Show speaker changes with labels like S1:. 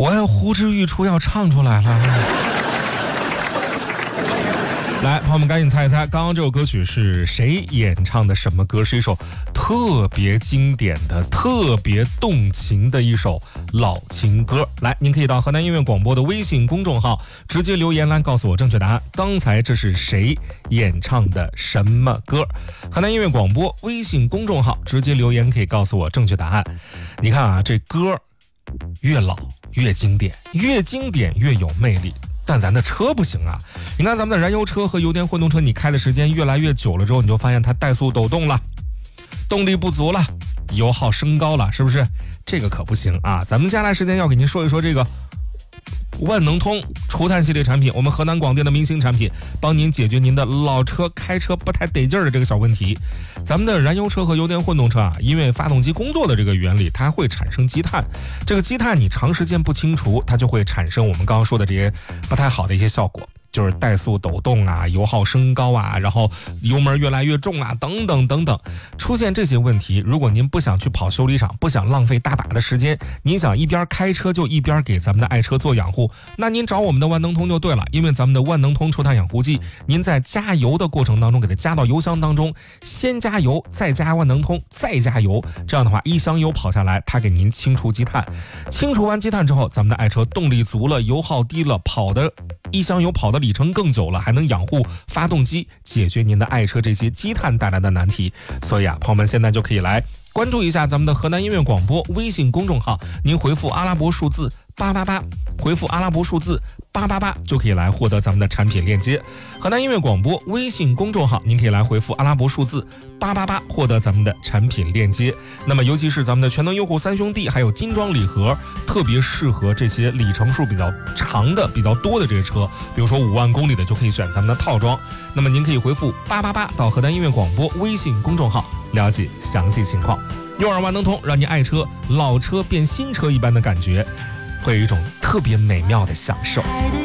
S1: 我要呼之欲出，要唱出来了。来，朋友们赶紧猜一猜，刚刚这首歌曲是谁演唱的？什么歌？是一首特别经典的、特别动情的一首老情歌。来，您可以到河南音乐广播的微信公众号直接留言来告诉我正确答案。刚才这是谁演唱的什么歌？河南音乐广播微信公众号直接留言可以告诉我正确答案。你看啊，这歌越老越经典，越经典越有魅力。但咱的车不行啊！你看咱们的燃油车和油电混动车，你开的时间越来越久了之后，你就发现它怠速抖动了，动力不足了，油耗升高了，是不是？这个可不行啊！咱们接下来时间要给您说一说这个万能通除碳系列产品，我们河南广电的明星产品，帮您解决您的老车开车不太得劲儿的这个小问题。咱们的燃油车和油电混动车啊，因为发动机工作的这个原理，它会产生积碳。这个积碳你长时间不清除，它就会产生我们刚刚说的这些不太好的一些效果。就是怠速抖动啊，油耗升高啊，然后油门越来越重啊，等等等等，出现这些问题，如果您不想去跑修理厂，不想浪费大把的时间，您想一边开车就一边给咱们的爱车做养护，那您找我们的万能通就对了，因为咱们的万能通除碳养护剂，您在加油的过程当中给它加到油箱当中，先加油，再加万能通，再加油，这样的话一箱油跑下来，它给您清除积碳，清除完积碳之后，咱们的爱车动力足了，油耗低了，跑的一箱油跑的里程更久了，还能养护发动机，解决您的爱车这些积碳带来的难题。所以啊，朋友们现在就可以来关注一下咱们的河南音乐广播微信公众号，您回复阿拉伯数字888，回复阿拉伯数字888就可以来获得咱们的产品链接。河南音乐广播微信公众号，您可以来回复阿拉伯数字888获得咱们的产品链接。那么尤其是咱们的全能优酷三兄弟还有金装礼盒，特别适合这些里程数比较长的比较多的这些车，比如说5万公里的就可以选咱们的套装。那么您可以回复888到河南音乐广播微信公众号了解详细情况。用万能通让你爱车老车变新车一般的感觉，会有一种特别美妙的享受。